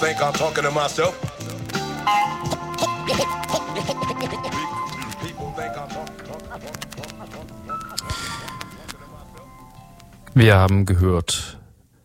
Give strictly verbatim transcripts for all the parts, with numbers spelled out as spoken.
think I'm talking to myself. Wir haben gehört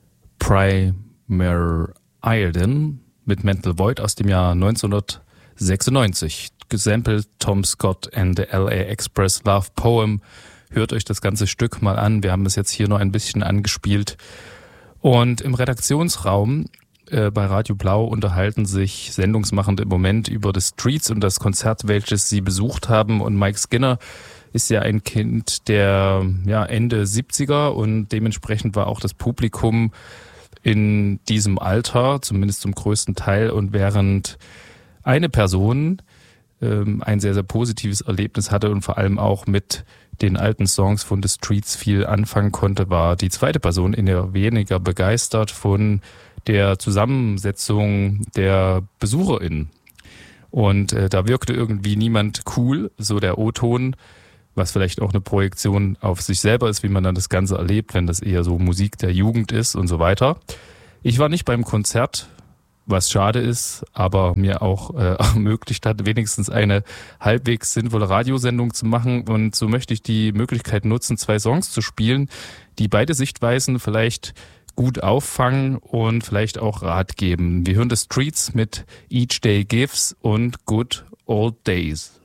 Primer Iron mit Mental Void aus dem Jahr neunzehnhundertsechsundneunzig. Gesampelt Tom Scott and the L A Express Love Poem. Hört euch das ganze Stück mal an. Wir haben es jetzt hier noch ein bisschen angespielt. Und im Redaktionsraum äh, bei Radio Blau unterhalten sich Sendungsmachende im Moment über The Streets und das Konzert, welches sie besucht haben. Und Mike Skinner ist ja ein Kind der ja, Ende siebziger und dementsprechend war auch das Publikum in diesem Alter, zumindest zum größten Teil. Und während eine Person ähm, ein sehr, sehr positives Erlebnis hatte und vor allem auch mit den alten Songs von The Streets viel anfangen konnte, war die zweite Person eher weniger begeistert von der Zusammensetzung der BesucherInnen. Und äh, da wirkte irgendwie niemand cool, so der O-Ton, was vielleicht auch eine Projektion auf sich selber ist, wie man dann das Ganze erlebt, wenn das eher so Musik der Jugend ist und so weiter. Ich war nicht beim Konzert, was schade ist, aber mir auch äh, ermöglicht hat, wenigstens eine halbwegs sinnvolle Radiosendung zu machen. Und so möchte ich die Möglichkeit nutzen, zwei Songs zu spielen, die beide Sichtweisen vielleicht gut auffangen und vielleicht auch Rat geben. Wir hören The Streets mit Each Day Gives und Good Old Days.